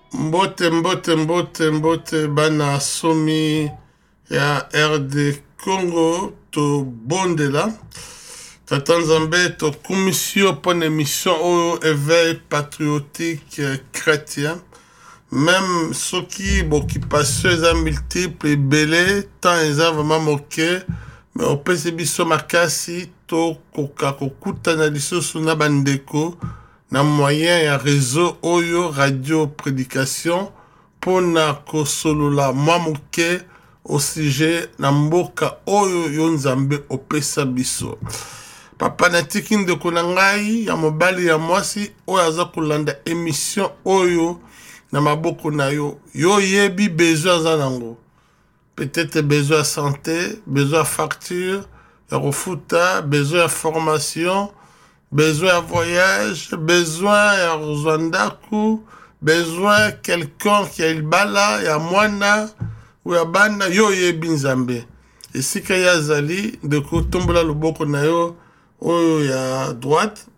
Mbote bana somi ya RD Congo to bondela Tata Nzambe to commission pour une émission au éveil patriotique chrétien même ceux qui occupation les multiples et belé tant ils ont vraiment moqué mais au PCB makasi to koka kokuta na lisusu na bandeko na moyen ya réseau oyo radio prédication pona kosolola mamuke au sujet na mboka oyo yo Nzambe opesa biso papa natiki ndeko na ngai ya mobali ya mwasi oyo aza kolanda émission oyo na maboko na yo yo yebi besoin aza nango peut-être besoin de santé besoin de facture ya kofuta besoin de formation besoin de voyage, besoin de Rwanda, besoin de quelqu'un qui a le bala, ya mwana, ou ya bana, yo yebi Nzambe. Et si kaya zali, de ko tombola loboko na yo, oyo ya droite,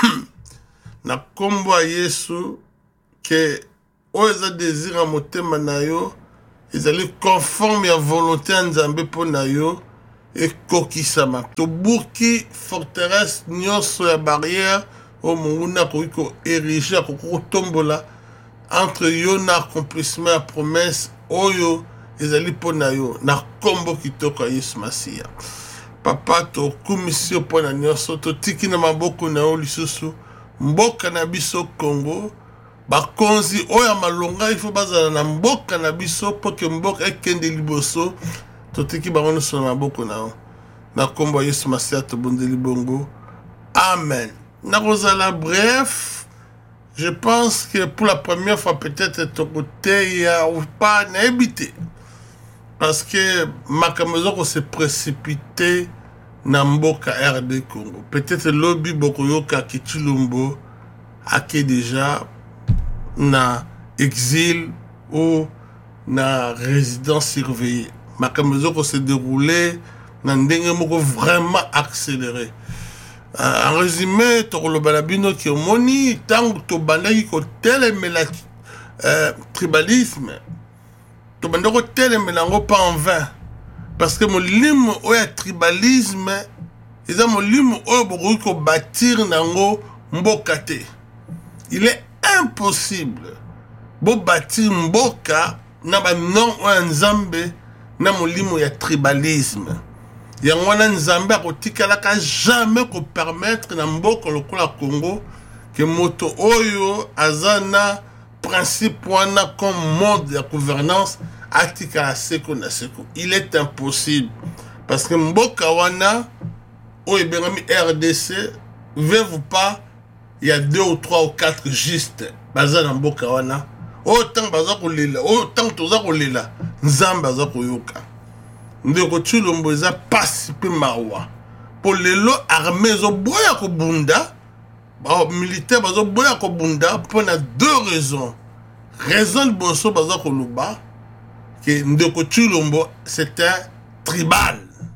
na kombo a Yesu, que oyo za désir a motema na yo, ezali conforme ya volonté ya Nzambe po na yo, et kokisama to buki forteresse nyonso ya barrière o munguna ko ériger ko tombola entre yo na accomplissement ya promesse oyo ezali pona yo na kombo kitoko Yesu Masia papa to commission pona nyonso to tiki na maboko na yo lisusu mboka na biso Congo bakonzi oya malonga ifo bazala na mboka na biso po ke mboka ekende liboso totiki bango nyonso na maboko na yo na kombo Yesu Masia tobondeli bongo amen nakozala bref je pense que pour la première fois peut-être tokote ya ou pas na habité parce que makambo ezoko se précipité na mboka RD Congo peut-être lobby bokoyoka Kitulumbo ake déjà na exil ou na résidence surveillée makambo ezoko se déroulé na ndenge moko vraiment accéléré en résumé tokoloba na bino ki omoni tango tobandaki kotelemela tribalisme tobandaki kotelemela yango pas en vain parce que molimo oyo ya tribalisme eza molimo oyo bokoki kobatir nango mboka te il est impossible bobatir mboka na banon oyo ya Nzambe na molimo ya tribalisme yango wana Nzambe akotikalaka jamais ko permettre na mboka lokola Congo que moto oyo azana principe wana comme mode de gouvernance atikala seko na seko il est impossible parce que mboka wana oyo bengami RDC veut pas il y a 2 ou 3 ou 4 juste bazana mboka wana autant baza kolela autant toza kolela Nzambe aza koyoka ndeko Tshilombo eza pasi pe mawa po lelo armée zo boya ko bunda ba militaire bazo boya ko bunda pour na 2 raisons raison de boso baza ko luba que ndeko Tshilombo c'est un tribal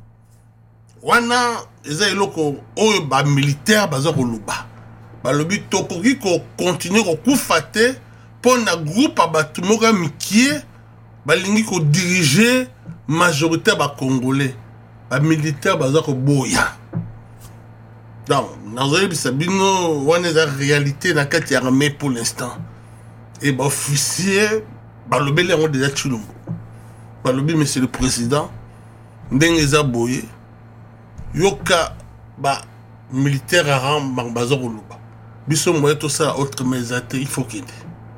wana eza eloko oyo ba militaire baza ko luba ba lobi tokoki ko continuer ko kufate pour na groupe abatu moka mikie balingi ko diriger majorité ba congolais ba militaire baza ko boya donc nazoyebi sabino wana eza réalité na kati ya armée pour l'instant et ba officier ba lobeli yango déjà Tshilombo ba lobi monsieur le président ndenge eza boye yoka ba militaire aram baza ko loba biso moye to ça autre mais il faut kende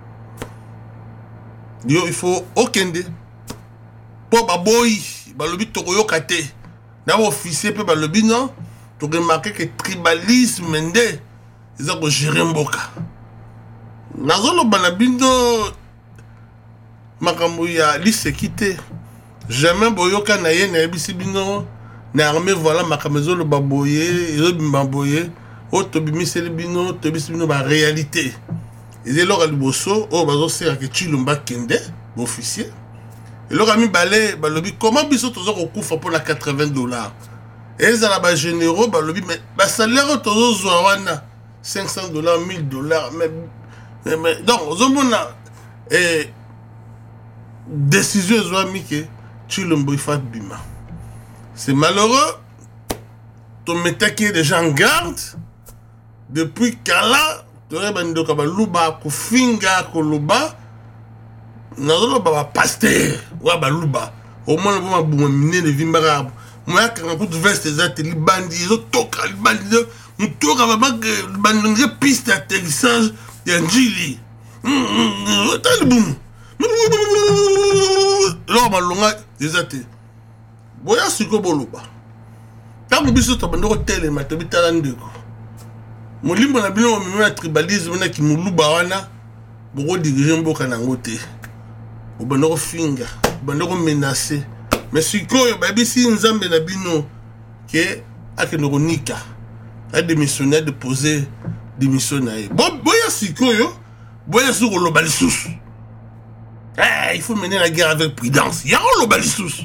yo il faut okende po baboyi balobi tokoyoka te na officier pe balobi non to remarquer que tribalisme nde eza ko gérer mboka nazoloba na bindo makambo ya lisekite jamais boyoka na ye na yebisi bino na armée voilà makambo ezoloba boye ezobima boye o tobimiseli bino tobisi bino ba réalité ezelo ka liboso o bazosera ke Tshilombo kende officier et le rami balé balobi comment biso tozo kokufa pour la $80 et les ba généraux balobi mais ba salaire tozo zwa wana $500 $1000 mais donc zomona et décision ezwami ke Tshilombo il faut bima. C'est malheureux. Ton métaki est déjà en garde. Depuis Kala, tu aurais bando kaba luba kufinga koluba. Nazolo baba pasteur wa ba luba. Au moins le bon mine de vimbara. Moi quand on veste des ateliers bandits, ils toka les bandits, on toka baba bandit piste d'atterrissage d'Anjili. T'as le boum. Là malonga des ateliers. Boya siko boluba. Tango biso to bando tele matobitala ndeko. Molimbo na bino meme tribalisme na ki muluba wana boko diriger mboka nango te. Obando finga, bando menacer. Mais sikoyo ba bisi nzambe na bino ke akeno nika. A démissionner de poser démission na ye. Boya sikoyo, boya siko lo balisusu. Il faut mener la guerre avec prudence. Ya lo balisusu.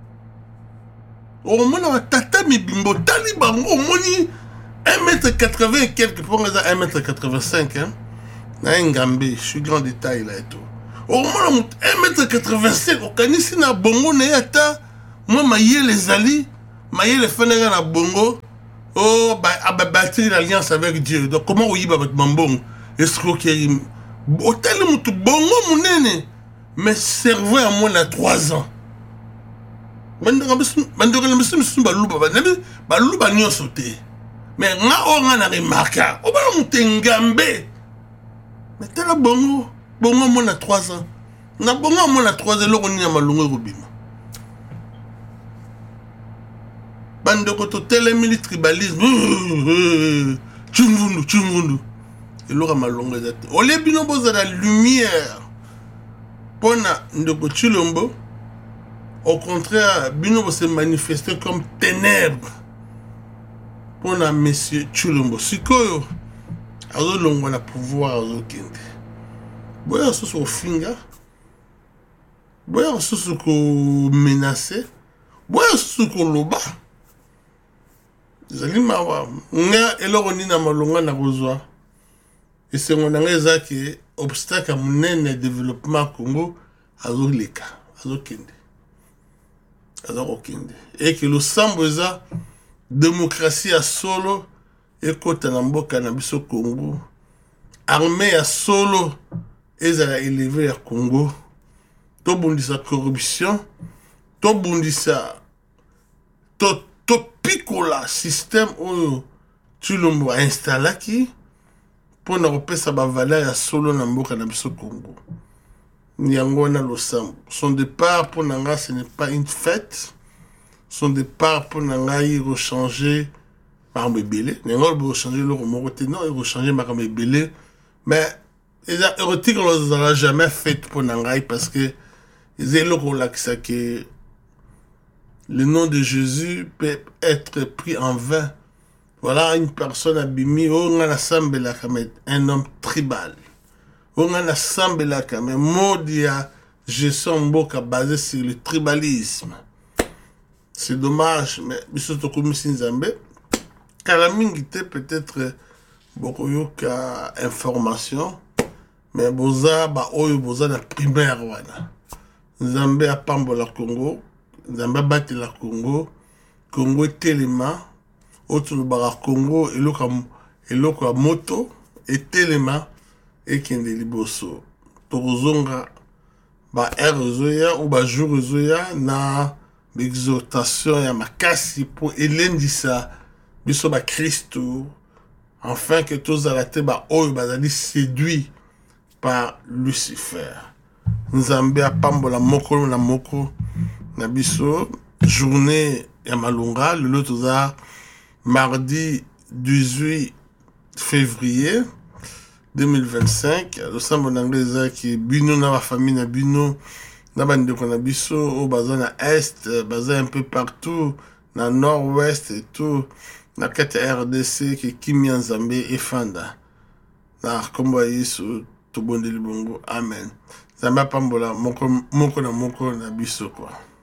Au moins, on tata mi bimbo taliban au moins 1m80 et quelques pour 1m85 hein. Na Ngambe, je suis grand détail là et tout. Au moins 1m85 au kanisi na bongo na yata moi maye les ali, maye les fanera na bongo. Oh bah bâtir l'alliance avec Dieu. Donc comment oui ba bambong escroquerie. Hôtel mutu bongo munene. Mais cerveau à moi na 3 ans. Bandora misumu baluba nyonso te. Mais nga onga na remarka. Oba mutengambe. Mais tala bongo mona 3 ans. Na bongo mona 3 ans loko ni na malungu robima. Bandoko to tele tribalisme. Chumvundu. Et loko malungu ezate. Ole bino boza la lumière. Pona ndoko Tshilombo. Au contraire, Bino se manifester comme ténèbres pour la monsieur Tshilombo. Sikoyo, azo longo na pouvoir azo kende. Boya soso finga, boya soso ko menacer, boya soso ko loba. Zali mawa, nga eloko ni na malonga na kozwa. Et c'est mon angeza qui obstacle à mon développement Congo azo leka, azo kende. Et que le samboza démocratie à solo et côté namboka na biso Congo armée à solo et à élever à Congo to bundisa corruption to bundisa to picola système où Tshilombo a installé qui pour na repesa ba valeur à solo na mboka na biso Congo. Nyangona Losambo. Son départ pour Nanga, ce n'est pas une fête. Son départ pour Nanga, il rechanger Marambébélé. Nanga, il rechanger le Romoroté. Non, il rechanger Marambébélé. Mais, les érotiques, on ne l'aura jamais fait pour Nanga parce que les éloques que le nom de Jésus peut être pris en vain. Voilà une personne abîmée. On a un homme tribal. On a assemblé là quand même modia gestion mboka basé sur le tribalisme. C'est dommage mais bisoto komisi nzambe kala mingi te peut-être beaucoup yoka information mais boza ba oyo boza na primaire wana. Nzambe apambola Congo, Nzambe batela Congo, Congo telema autre bara Congo eloko moto et telema et kende liboso tozonga ba erozoya ou ba jourzoya na l'exhortation ya makasi pour elendisa biso ba Christo afin que tous arrêtés ba oyo bazali séduit par Lucifer. Nzambe apambola moko na moko na biso journée ya malunga le toza mardi 18 février 2025, le sambo n'anglais qui bino na la famille na bino na bande na biso au bazin na est, bazin un peu partout na nord-ouest et tout na kete RDC qui Kimi Nzambe et Fanda na kombo Yesu to bondeli bongo amen. Zamba pambola moko na biso quoi.